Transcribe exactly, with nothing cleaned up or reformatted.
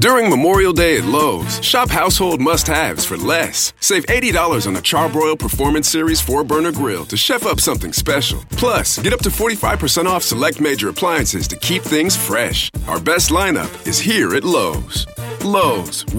During Memorial Day at Lowe's, shop household must-haves for less. Save eighty dollars on the Charbroil Performance Series four burner grill to chef up something special. Plus, get up to forty-five percent off select major appliances to keep things fresh. Our best lineup is here at Lowe's. Lowe's,